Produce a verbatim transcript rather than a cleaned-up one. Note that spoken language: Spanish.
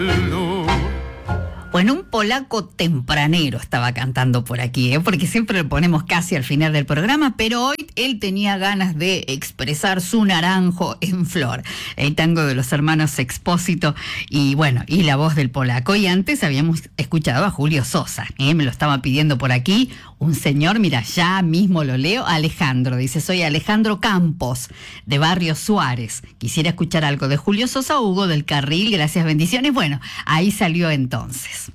Bueno, un polaco tempranero estaba cantando por aquí, ¿eh? Porque siempre lo ponemos casi al final del programa, pero hoy él tenía ganas de expresar su naranjo en flor. El tango de los hermanos Expósito y bueno, y la voz del polaco. Y antes habíamos escuchado a Julio Sosa, ¿eh? Me lo estaba pidiendo por aquí un señor, mira, ya mismo lo leo, Alejandro. Dice, soy Alejandro Campos, de Barrio Suárez. Quisiera escuchar algo de Julio Sosa o Hugo del Carril, gracias, bendiciones. Bueno, ahí salió entonces.